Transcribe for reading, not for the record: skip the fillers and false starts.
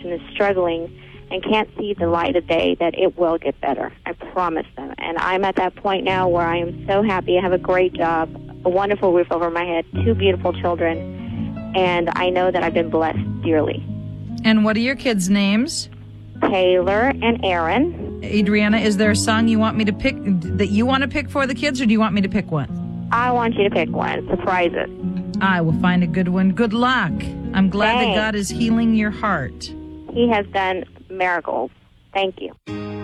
person is struggling and can't see the light of day, that it will get better. I promise them. And I'm at that point now where I am so happy. I have a great job, a wonderful roof over my head, 2 beautiful children, and I know that I've been blessed dearly. And what are your kids' names? Taylor and Aaron. Adriana, is there a song you want me to pick that you want to pick for the kids, or do you want me to pick one? I want you to pick one. Surprises. I will find a good one. Good luck. I'm glad Thanks. that God is healing your heart. He has done miracles. Thank you.